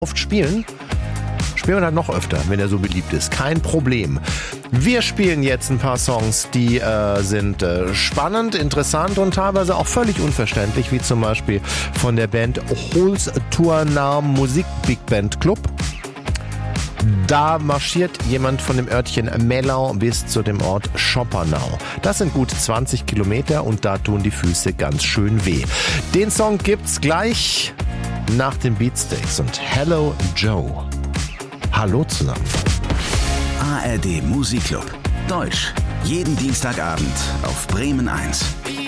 oft spielen wir halt noch öfter, wenn er so beliebt ist. Kein Problem. Wir spielen jetzt ein paar Songs, die sind spannend, interessant und teilweise auch völlig unverständlich, wie zum Beispiel von der Band Holzturnam Musik Big Band Club. Da marschiert jemand von dem Örtchen Mellau bis zu dem Ort Schoppernau. Das sind gut 20 Kilometer und da tun die Füße ganz schön weh. Den Song gibt's gleich nach den Beatsteaks und Hello Joe. Hallo zusammen. ARD Musikclub. Deutsch. Jeden Dienstagabend auf Bremen 1.